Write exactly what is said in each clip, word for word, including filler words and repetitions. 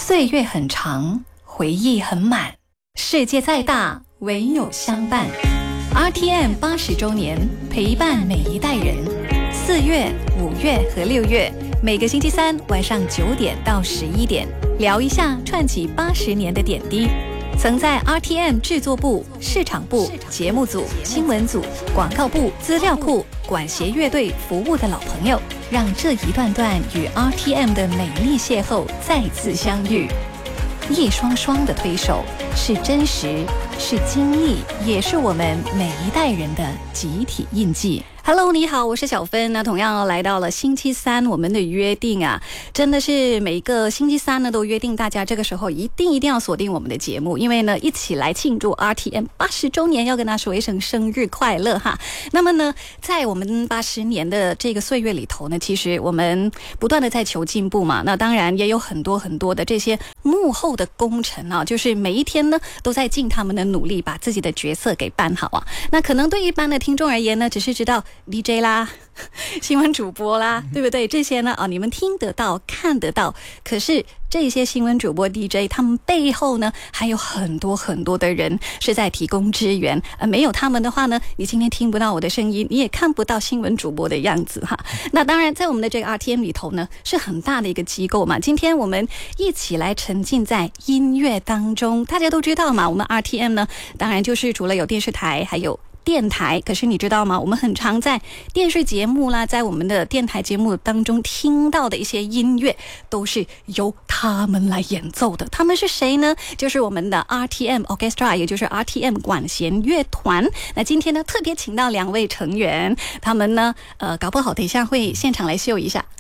岁月很长，回忆很满，世界再大，唯有相伴。R T M 八十周年，陪伴每一代人。四月、五月和六月，每个星期三晚上九点到十一点，聊一下串起八十年的点滴。曾在 R T M 制作部、市场部、节目组、新闻组、广告部、资料库、管弦乐队服务的老朋友，让这一段段与 R T M 的美丽邂逅再次相遇。一双双的推手，是真实，是经历，也是我们每一代人的集体印记。Hello， 你好，我是小芬。那同样来到了星期三，我们的约定啊，真的是每个星期三呢都约定大家这个时候一定一定要锁定我们的节目，因为呢一起来庆祝 R T M 八十周年，要跟他说一声生日快乐哈。那么呢，在我们八十年的这个岁月里头呢，其实我们不断的在求进步嘛。那当然也有很多很多的这些幕后的功臣啊，就是每一天呢都在尽他们的努力，把自己的角色给办好啊。那可能对一般的听众而言呢，只是知道D J 啦，新闻主播啦，对不对？这些呢，啊，你们听得到、看得到。可是这些新闻主播 D J， 他们背后呢，还有很多很多的人是在提供支援。呃，没有他们的话呢，你今天听不到我的声音，你也看不到新闻主播的样子哈。那当然，在我们的这个 R T M 里头呢，是很大的一个机构嘛。今天我们一起来沉浸在音乐当中，大家都知道嘛，我们 R T M 呢，当然就是除了有电视台，还有电台。可是你知道吗？我们很常在电视节目啦，在我们的电台节目当中听到的一些音乐，都是由他们来演奏的。他们是谁呢？就是我们的 R T M Orchestra， 也就是 R T M 管弦乐团。那今天呢，特别请到两位成员，他们呢，呃，搞不好等一下会现场来秀一下。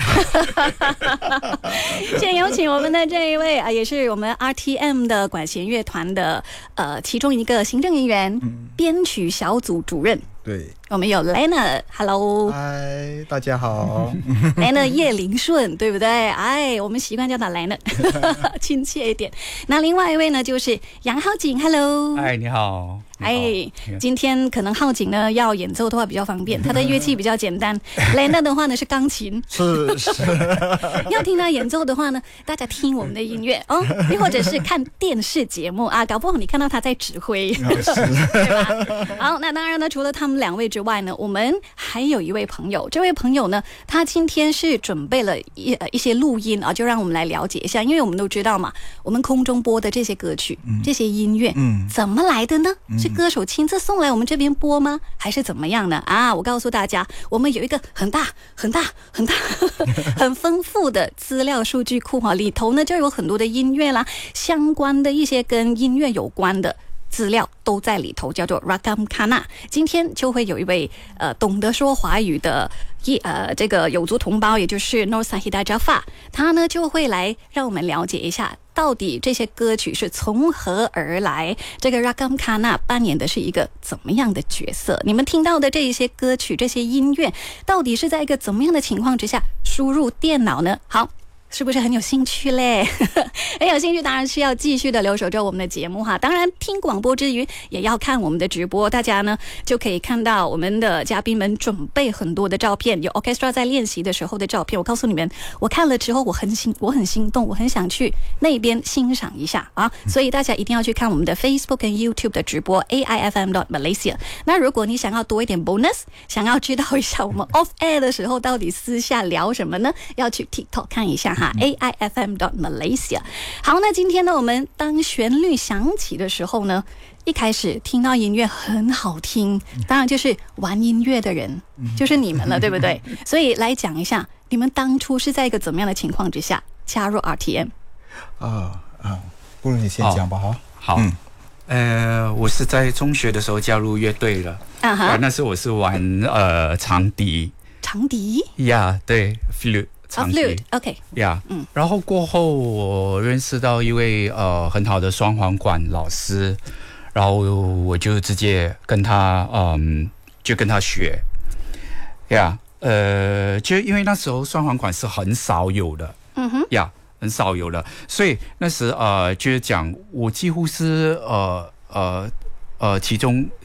先有请我们的这一位啊，也是我们 R T M 的管弦乐团的呃其中一个行政人员、嗯、编曲小组主任。 对， 我们有 Leonard，Hello， 嗨，大家好。 Leonard 叶凌顺，对不对？哎，我们习惯叫他 Leonard， 亲切一点。那另外一位呢，就是杨浩景 ，Hello， 嗨，你好。 哎，今天可能浩景呢要演奏的话比较方便，他的乐器比较简单。Leonard 的话呢是钢琴， 是是。 要听他演奏的话呢，大家听我们的音乐哦，又或者是看电视节目啊，搞不好你看到他在指挥，对吧？好，那当然呢，除了他们两位之外呢，我们还有一位朋友，这位朋友呢，他今天是准备了一呃一些录音啊，就让我们来了解一下，因为我们都知道嘛，我们空中播的这些歌曲、嗯、这些音乐，嗯，怎么来的呢？嗯、是歌手亲自送来我们这边播吗？还是怎么样呢？啊，我告诉大家，我们有一个很大很大很大很丰富的资料数据库啊，里头呢就有很多的音乐啦，相关的一些跟音乐有关的资料都在里头，叫做 Ragam Kana。 今天就会有一位呃懂得说华语的一呃这个有族同胞，也就是 Nur Sahida Jaffa， 他呢就会来让我们了解一下，到底这些歌曲是从何而来，这个 Ragam Kana 扮演的是一个怎么样的角色。你们听到的这一些歌曲，这些音乐到底是在一个怎么样的情况之下输入电脑呢？好，是不是很有兴趣嘞？很有兴趣当然是要继续的留守着我们的节目哈。当然听广播之余也要看我们的直播，大家呢就可以看到我们的嘉宾们准备很多的照片，有 orchestra 在练习的时候的照片。我告诉你们，我看了之后我很心我很心动，我很想去那边欣赏一下啊！所以大家一定要去看我们的 Facebook 跟 YouTube 的直播 A I F M dot Malaysia。 那如果你想要多一点 bonus， 想要知道一下我们 off air 的时候到底私下聊什么呢，要去 TikTok 看一下哈。A I F M dot Malaysia。 好，那今天呢，我们当旋律响起的时候呢，一开始听到音乐很好听，当然就是玩音乐的人就是你们了，对不对？所以来讲一下，你们当初是在一个怎么样的情况之下加入 R T M？ 啊啊，不如你先讲吧。 好，好，嗯，呃，我是在中学的时候加入乐队了，啊哈，那时我是玩呃长笛， 长笛呀， yeah, 对 flute。 啊 flute OK 呀、yeah, 嗯，然后过后我认识到一位呃很好的双簧管老师，然后我就直接跟他嗯就跟他学呀、yeah, 呃就因为那时候双簧管是很少有的，嗯哼呀、yeah, 很少有的，所以那时呃就是讲我几乎是呃呃呃其中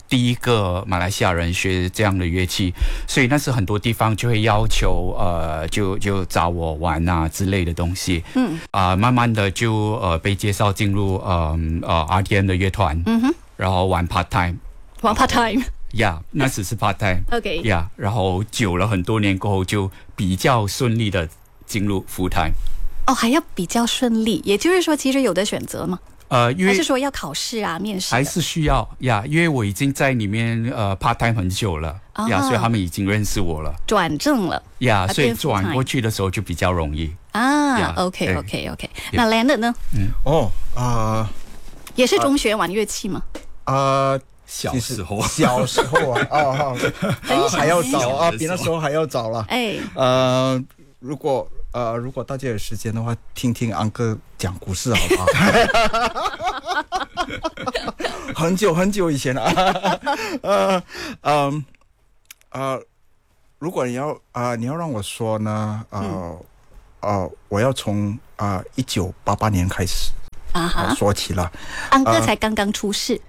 第一个马来西亚人学这样的乐器，所以那时很多地方就会要求呃，就就找我玩啊之类的东西。嗯啊、呃，慢慢的就呃被介绍进入呃呃 R T M 的乐团，嗯哼，然后玩 part time， 玩 part time。 呀、yeah, ，那只是 part time。OK。呀，然后久了很多年过后，就比较顺利的进入 full time。 哦，还要比较顺利，也就是说，其实有的选择嘛。 呃，因为还是说要考试啊、面试？ 还是需要呀，因为我已经在里面呃 part time 很久了呀、啊，所以他们已经认识我了， 转正了呀，所以转过去的时候就比较容易啊。OK OK OK， 那 Leonard 呢？ 嗯，哦啊、呃， 也是中学玩乐器吗？ 啊、呃， 小时候， 小时候啊，啊啊， 很还要早啊，比那时候还要早了。 哎， 呃，如果。呃，如果大家有时间的话，听听安哥讲故事好不好？很久很久以前了。呃，嗯，呃，如果你要啊、呃，你要让我说呢，呃，嗯、呃，我要从啊一九八八年开始啊哈、呃、说起了。 安哥才刚刚出世。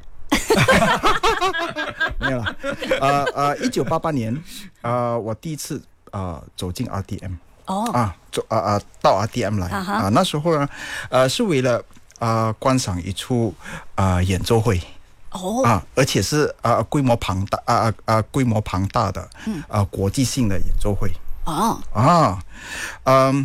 没有了。呃呃，一九八八年，呃，我第一次啊、呃、走进 R T M。哦、oh. 啊，走啊啊，到 R T M 来、uh-huh. 啊，那时候呢，呃，是为了啊、呃、观赏一出啊、呃、演奏会，哦、oh. 啊，而且是啊、呃、规模庞大啊啊啊规模庞大的，嗯，啊、呃、国际性的演奏会，哦、oh. 啊，嗯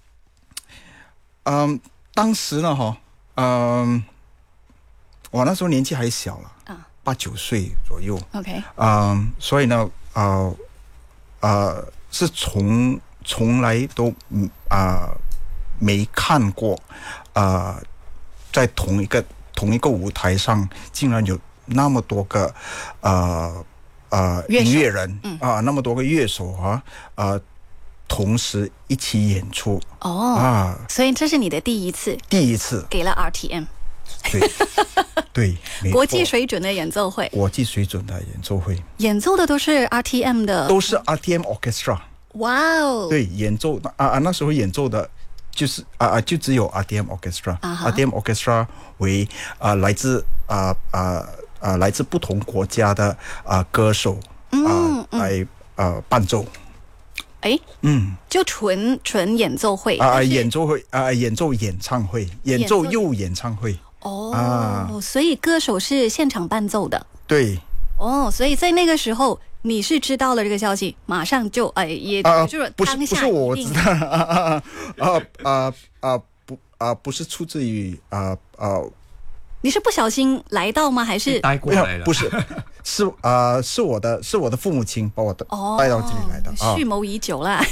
嗯，当时呢哈，嗯，我那时候年纪还小了，啊、uh. ，八九岁左右 ，OK， 嗯，所以呢，呃呃，是从从来都啊、呃、没看过啊、呃，在同一个同一个舞台上，竟然有那么多个呃呃音乐人啊、嗯呃，那么多个乐手啊，呃，同时一起演出哦啊，所以这是你的第一次， 第一次给了 R T M， 对对， 国际水准的演奏会， 国际水准的演奏会， 演奏的都是 R T M 的， 都是 R T M Orchestra。 哇哦！ 对，演奏啊啊，那时候演奏的，就是啊啊，就只有 R T M Orchestra。R T M Orchestra 为啊来自啊啊啊来自不同国家的啊歌手啊来啊伴奏。 哎，嗯，就纯纯演奏会啊，演奏会啊，演奏演唱会，演奏又演唱会。 哦啊，所以歌手是现场伴奏的。 对。 哦，所以在那个时候。你是知道了这个消息，马上就哎也就是不是不是我知道啊啊啊啊不啊不是出自于啊啊， 你是不小心来到吗？还是带过来了？ 不是，是啊、呃、是我的是我的父母亲把我的、哦、带到这里来的， 蓄谋已久啦。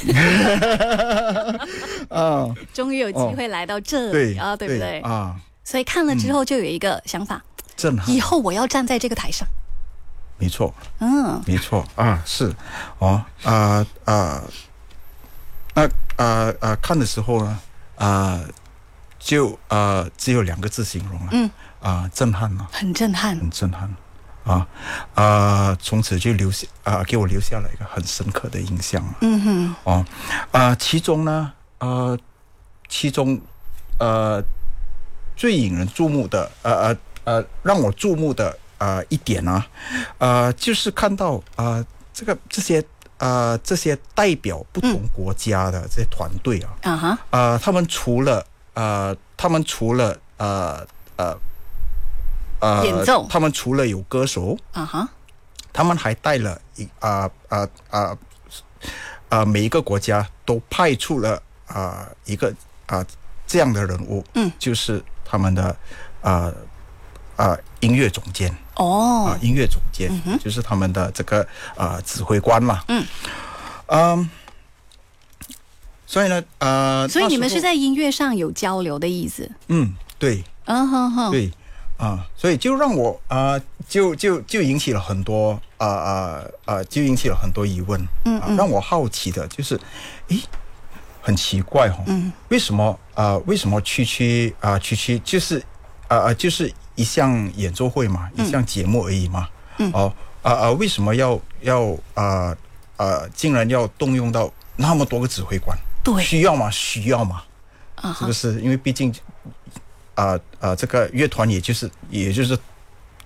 啊，终于有机会来到这里啊，对不对啊？所以看了之后就有一个想法， 震撼， 以后我要站在这个台上。 没错，嗯，没错啊，是，哦，啊啊，那啊啊看的时候呢，啊、呃，就啊、呃、只有两个字形容了，嗯，啊、呃，震撼了， 很震撼， 很震撼，啊啊，从此就留下啊、呃，给我留下了一个很深刻的印象，嗯哼，哦，啊、呃，其中呢，呃，其中呃最引人注目的，呃呃呃，让我注目的。呃，一点呢、啊，呃，就是看到呃，这个这些呃这些代表不同国家的这些团队啊，啊、嗯、哈，呃，他们除了呃，他们除了呃呃呃演奏， 他们除了有歌手，啊哈，他们还带了一啊啊啊啊，每一个国家都派出了啊、呃、一个啊、呃、这样的人物，嗯，就是他们的啊。呃啊、呃，音乐总监哦，啊、呃，音乐总监、嗯、就是他们的这个啊、呃、指挥官嘛，嗯，嗯，所以呢，呃， 所以你们是在音乐上有交流的意思？ 嗯，对，嗯哼哼，对，啊、呃，所以就让我啊、呃，就就就引起了很多啊啊啊，就引起了很多疑问，嗯、呃、让我好奇的就是，诶，很奇怪哈、哦，嗯，为什么啊、呃？为什么区区啊区区就是啊啊、呃、就是。一项演奏会嘛，一项节目而已嘛。嗯、哦，啊、呃、啊，为什么要要啊啊、呃，竟然要动用到那么多个指挥官？对，需要吗？需要吗？啊，是不是？因为毕竟啊啊、呃呃，这个乐团也就是也就是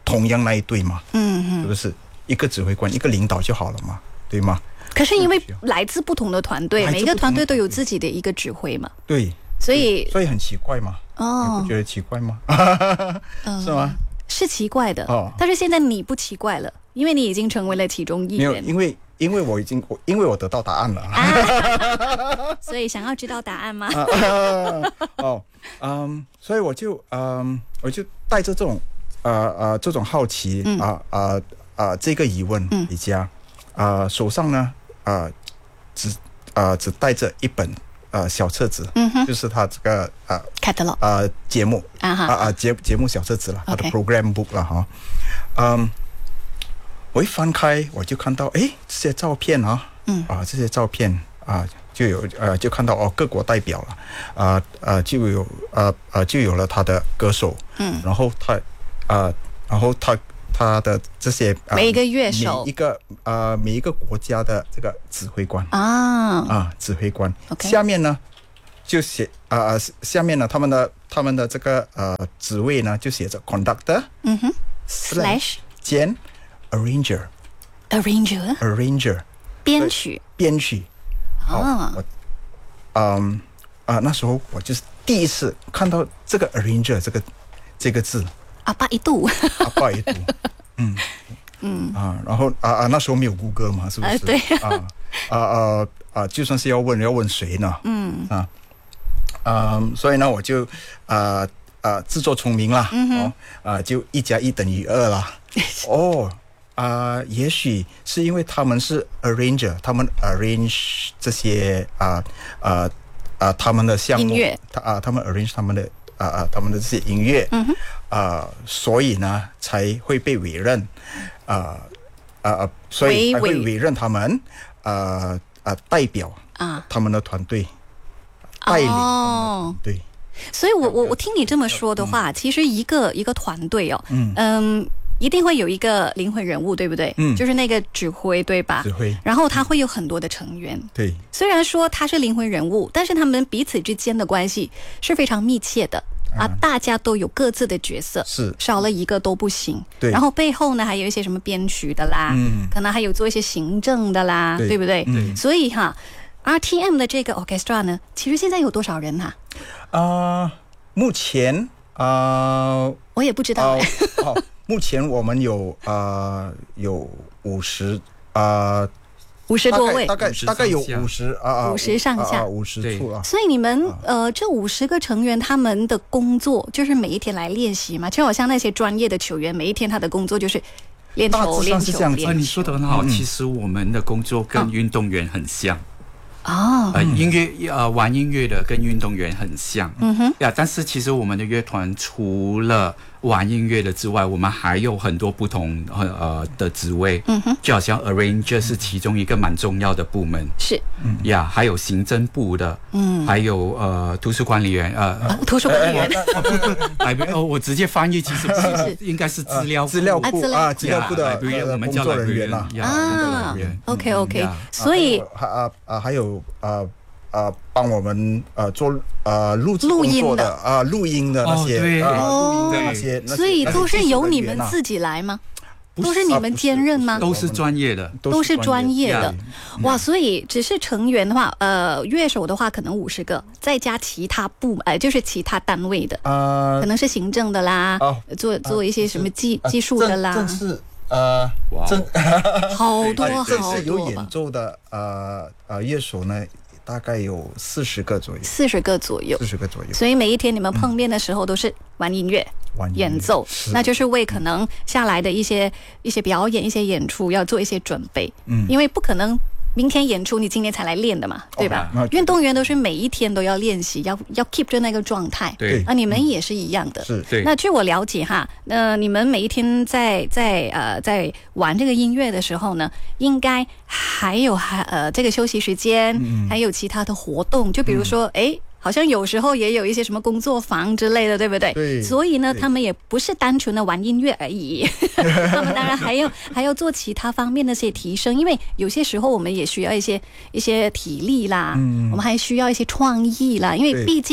同样那一队嘛， 嗯嗯， 是不是？一个指挥官，一个领导就好了嘛，对吗？ 可是因为来自不同的团队，每一个团队都有自己的一个指挥嘛， 对， 所以所以很奇怪嘛。 哦， 你不觉得奇怪吗？是吗？ 是奇怪的， 哦， 但是现在你不奇怪了，因为你已经成为了其中一没有， 员。 因为因为我已经我因为我得到答案了。 啊、所以想要知道答案吗？ 啊、哦，嗯，所以我就嗯，我就带着这种呃呃这种好奇啊啊啊这个疑问回家，啊、呃、手上呢啊、呃、只啊、呃、只带着一本呃小册子， 嗯哼， 就是他这个呃 catalog 呃节目啊哈啊啊节节目小册子了，他的 OK program book 了哈，嗯。我一翻开，我就看到，哎，这些照片啊，嗯，啊，这些照片啊，就有呃，就看到哦，各国代表了，啊呃，就有呃呃，就有了他的歌手，嗯，然后他，呃，然后他他的这些、呃、 每一个乐手， 每一个呃每一个国家的这个指挥官啊啊，指挥官， OK 下面呢就写啊、呃、下面呢他们的他们的这个呃职位呢就写着 conductor， 嗯哼 slash 兼。Arranger, arranger, arranger， 编曲， 编曲。好， 啊我，嗯啊，那时候我就是第一次看到这个 arranger 这个这个字， 阿爸一度， 阿爸一读，嗯嗯啊，然后啊啊，那时候没有谷歌嘛，是不是？ 啊对啊啊啊啊，就算是要问，要问谁呢？嗯啊，嗯，所以呢，我就啊啊自作聪明啦， 嗯哦啊，就一加一等于二啦，哦。啊、呃，也许是因为他们是 arranger， 他们 arrange 这些啊啊啊他们的项目， 音乐， 他啊他们 arrange 他们的啊啊他们的这些音乐，嗯哼，啊、呃，所以呢才会被委任，啊啊啊，所以才会委任他们，啊啊代表啊他们的团队，带领哦， 对。 所以我我我听你这么说的话，嗯、其实一个一个团队哦，嗯嗯。一定会有一个灵魂人物，对不对？嗯，就是那个指挥，对吧？ 指挥。 然后他会有很多的成员。 对。虽然说他是灵魂人物，但是他们彼此之间的关系是非常密切的啊！啊大家都有各自的角色， 是少了一个都不行。 对。 然后背后呢，还有一些什么编曲的啦，嗯，可能还有做一些行政的啦， 对, 对不对？嗯。所以哈 ，R T M 的这个 orchestra 呢，其实现在有多少人哈、 啊？啊、呃，目前啊，呃、 我也不知道、欸。 哦。哦目前我们有呃有五十呃五十多位， 大概大概有五十啊五十上下五十处啊。 所以你们呃这五十个成员他们的工作就是每一天来练习嘛，就好像那些专业的球员，每一天他的工作就是练球练球练球。 你说的很好，嗯、其实我们的工作跟运动员很像。 哦， 呃，音乐呃玩音乐的跟运动员很像，嗯哼，呀，但是其实我们的乐团除了玩音乐的之外，我们还有很多不同呃的职位，嗯哼，就好像 arranger 是其中一个蛮重要的部门， 是， 嗯呀，还有行政部的，嗯，还有呃图书管理员，呃， 啊、图书管理员， 来哦，我直接翻译，其实是应该是资料资料库啊，资料库的我们叫工作人员啊， 啊 ，OK OK，所以啊啊还有呃。呃，帮我们呃做呃录录音的啊，录音的那些， 哦，对， 录音的那些， 所以都是由你们自己来吗？都是你们兼任吗？ 都是专业的， 都是专业的。哇，所以只是成员的话，呃，乐手的话可能五十个，再加其他部呃，就是其他单位的，呃，可能是行政的啦，做做一些什么技技术的啦。 正是呃，正好多好多有演奏的呃呃乐手呢。大概有四十个左右， 四十个左右， 四十个左右。 所以每一天你们碰面的时候都是玩音乐、 玩演奏，那就是为可能下来的一些一些表演、一些演出要做一些准备。嗯，因为不可能明天演出你今天才来练的嘛，对吧？哦、运动员都是每一天都要练习，要要 keep 着那个状态。 对， 啊，你们也是一样的。 是， 对。 那据我了解哈，呃，你们每一天在在呃在玩这个音乐的时候呢，应该还有还呃这个休息时间，嗯、还有其他的活动，就比如说哎。嗯好像有时候也有一些什么工作坊之类的，对不对？ 对。 所以呢，他们也不是单纯的玩音乐而已，他们当然还要还要做其他方面的一些提升，因为有些时候我们也需要一些一些体力啦，嗯、我们还需要一些创意啦，因为毕竟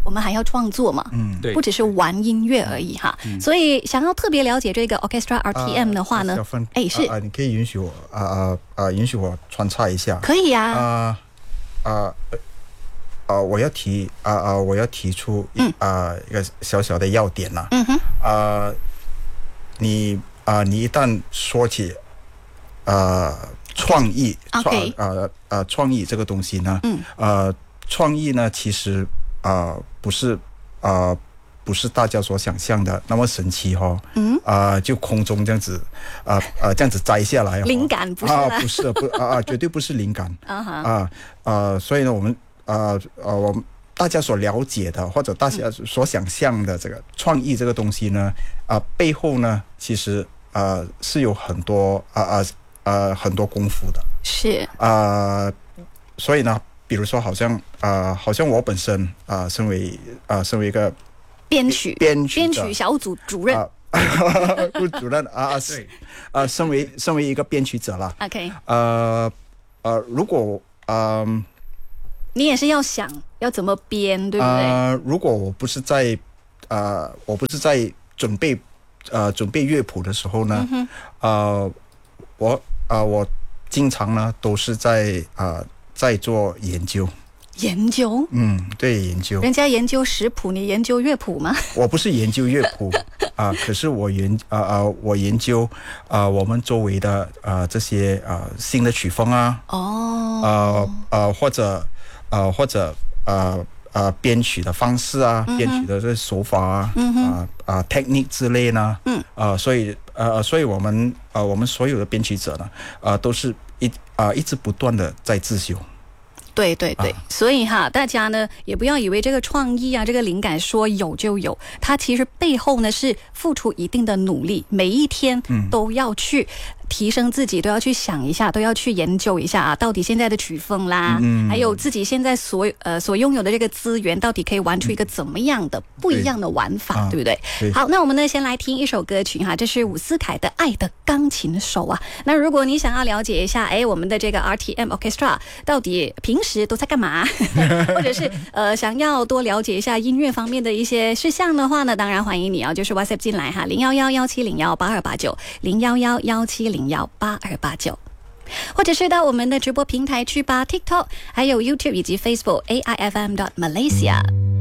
我们还要创作嘛， 嗯， 对， 不只是玩音乐而已哈。所以想要特别了解这个 Orchestra R T M 的话呢，哎，是啊，你可以允许我啊啊啊，允许我穿插一下， 可以呀， 啊啊啊，我要提啊啊，我要提出一啊一个小小的要点啦， 嗯哼， 啊，你啊你一旦说起啊创意，创啊啊创意这个东西呢，嗯，呃，创意呢其实啊不是啊。不是大家所想象的那么神奇哈、哦，嗯，啊、呃，就空中这样子，啊、呃、啊这样子摘下来、哦， 灵感不是啊，不是不啊啊，绝对不是灵感啊啊啊，所以呢，我们啊啊，我们大家所了解的或者大家所想象的这个创意这个东西呢，啊、呃、背后呢，其实啊、呃、是有很多啊啊啊很多功夫的， 是啊、呃，所以呢，比如说好像啊、呃，好像我本身啊、呃，身为啊、呃、身为一个。 编曲编曲编曲小组主任， 不主任啊啊，对啊，身为身为一个编曲者啦 ，OK， 呃呃，如果嗯、呃， 你也是要想要怎么编，对不对？ 呃，如果我不是在呃，我不是在准备呃准备乐谱的时候呢，嗯、呃，我啊、呃、我经常呢都是在啊、呃、在做研究。 研究， 嗯，对，研究。 人家研究食谱，你研究乐谱吗？ 我不是研究乐谱啊、呃，可是我研啊啊、呃，我研究啊、呃、我们周围的啊、呃、这些啊、呃、新的曲风啊， 哦， 呃呃或者呃或者呃呃编曲的方式啊，嗯、编曲的这手法啊，啊、嗯呃呃、technique 之类呢，嗯，啊、呃、所以呃所以我们呃我们所有的编曲者呢，啊、呃、都是一啊、呃、一直不断的在自修。 对对对、啊，所以哈，大家呢也不要以为这个创意啊，这个灵感说有就有，它其实背后呢是付出一定的努力，每一天都要去提升自己，都要去想一下，都要去研究一下啊，到底现在的曲风啦，嗯、还有自己现在所呃所拥有的这个资源，到底可以玩出一个怎么样的、嗯、不一样的玩法， 对,、啊、对不对？对。好，那我们呢先来听一首歌曲哈，这是伍思凯的《爱的钢琴手》啊。那如果你想要了解一下，哎，我们的这个 R T M Orchestra 到底平时都在干嘛，或者是呃想要多了解一下音乐方面的一些事项的话呢，当然欢迎你啊，就是 WhatsApp 进来哈，零幺幺幺七零幺八二八九，零幺幺幺七零幺八二八九，或者是到我们的直播平台去吧 ，TikTok 还有 YouTube 以及 Facebook A I F M dot Malaysia。